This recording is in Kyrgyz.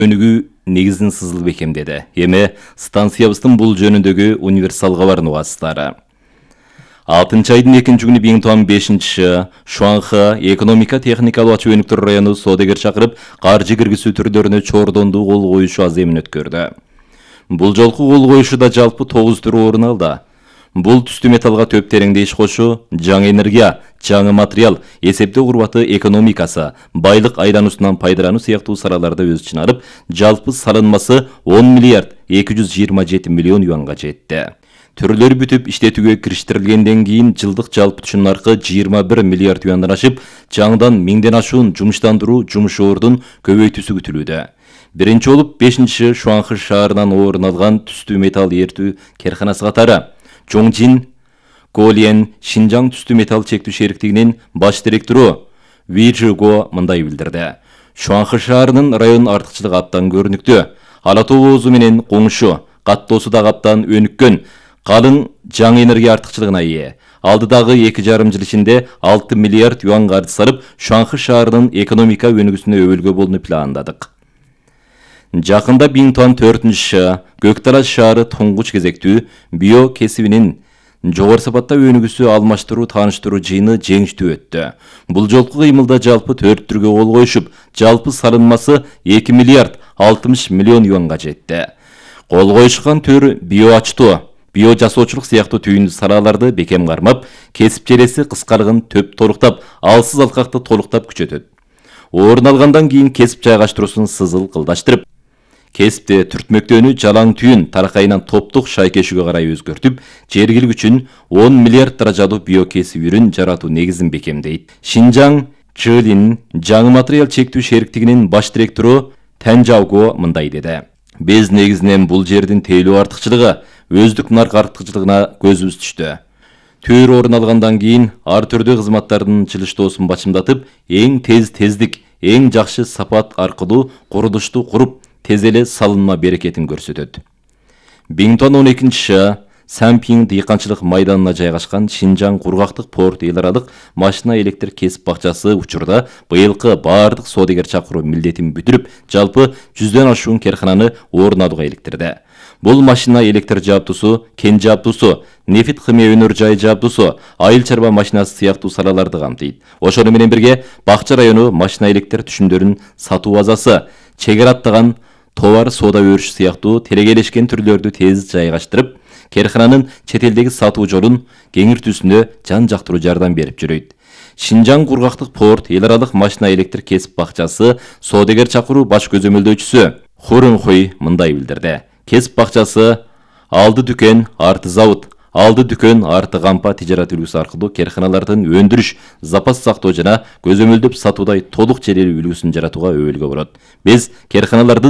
өнүгүү негизин сызылып бекемдеди. Эми станциябыздын бул жөнүндөгү универсал кабарын угасыздар. 6 айдын 2 күнү Биңтуан 5 Шуанха экономика техникалык ачуу өнүктүр району соодагер чакырып, каржы киргизүү түрлөрүнө чордондуу кол коюшу аземин өткөрдү. Бул жолку кол коюшуда жалпы 9 түр орун алды. Бул түстүү металлга төп тереңде иш кошу, жаңы энергия, жаңы материал, эсептөө курбаты экономикасы, байлык айлануусунан пайдалануу сыяктуу салаларда өз ичине алып, жалпы салынмасы 10 миллиард 227 миллион юанга жетти. Түрлөр бүтүп иштетүүгө кириштирилгенден кийин жылдык жалпы түшүн наркы 21 миллиард юандан ашып, жаңыдан 1000ден ашуун жумуштандыруу жумуш ордун көбөйтүүсү күтүлүүдө. Биринчи болуп 5 Шуанхы шаарынан орун алган түстүү металл эртүү керканасы катары Чоңжин Голиен Шинжаң түстүү металл чектүү шериктигинин баш директору Ви Жиго мындай билдирди. Шуанхы шаарынын район артыкчылыгы абдан көрүнүктүү. Ала тоо оозу менен коңшу, каттоосу да абдан өнүккөн, калың жаңы энергия артыкчылыгына ээ. Алдыдагы 2,5 жыл ичинде 6 миллиард юан каржы салып, Шуанхы шаарынын экономика өнүгүүсүнө өбөлгө болууну пландадык. Жакында Биңтуан 4 Көкталаш шаары туңгуч кезектүү био кесибинин жогору сапатта өнүгүүсү алмаштыруу тааныштыруу жыйыны жеңиштүү өттү. Бул жолку кыймылда жалпы 4 түргө кол коюшуп, жалпы салынмасы 2 миллиард 60 миллион юанга жетти. Кол коюшкан төр био ачтоо, био жасоочулук сыяктуу түйүндү салаларды бекем кармап, кесип желеси кыскаргын төп толуктап, алсыз алкакты толуктап күчөтөт. Орун алгандан кийин кесип жайгаштыруусун сызыл кылдаштырып, кесипте түртмөктөөнү жалаң түйүн таракайынан топтук шайкешүүгө карай өзгөртүп, жергилик үчүн 10 миллиард даражалуу биокесип үрүн жаратуу негизин бекемдейт. Шинжаң Чылин жаңы материал чектүү шериктигинин баш директору Тэнжауго мындай деди. Биз негизинен бул жердин тейлөө артыкчылыгы, өздүк нарк артыкчылыгына көзүбүз түштү. Төр орун алгандан кийин ар түрдүү кызматтардын жылыштоосун бачымдатып, эң тездик, эң жакшы сапат аркылуу курулушту куруп, тез эле салынма берекетин көрсөтөт. Биңтуан 12 Сампиң дыйканчылык майданына жайгашкан Шинжаң кургактык порт эл аралык машина электр кесип бакчасы учурда быйылкы баардык соодагер чакыруу милдетин бүтүрүп, жалпы 100ден ашуун керкананы орун алууга иликтирди. Бул машина электр жабдуусу, кен жабдуусу, нефит химия өнөр жайы жабдуусу, айыл чарба машинасы сыяктуу салаларды камтыйт. Ошону менен бирге Бакча району машина электр түшүндөрүн сатуу базасы, чегара аттаган товар соода өрүш сыяктуу тергелешкен түрлөрдү тез жайгаштырып, керкананын чет элдеги сатуу жолун кеңиртүүсүнө жан жактыруу жардам берип жүрөйт. Шинжаң кургактык порт эл аралык машина электр кесип бакчасы соодагер чакыруу баш көзөмөлдөөчүсү Хурунхуй мындай билдирди. Кесип бакчасы алды дүкен, арты завод, алды дүкөн арты кампа тижарат үлгүсү аркылуу керканалардын өндүрүш, запас сактоо жана көзөмөлдөп сатуудай толук желелүү үлгүсүн жаратууга өбөлгө болот. Биз керканалардын